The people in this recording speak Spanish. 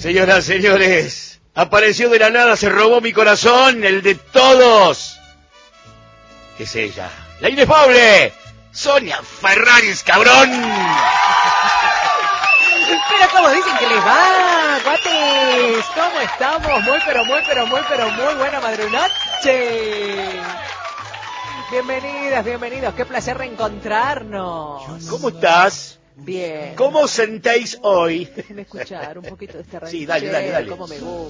Señoras, señores, apareció de la nada, se robó mi corazón, el de todos. Es ella, la inefable Sonia Ferraris, cabrón. Pero como dicen que les va, cuates, ¿cómo estamos? Muy buena madrunoche. Bienvenidas, bienvenidos, qué placer reencontrarnos. ¿Cómo estás? Bien. ¿Cómo sentéis hoy? Déjenme escuchar un poquito de este ranchero. Sí, dale. Cómo me gusta.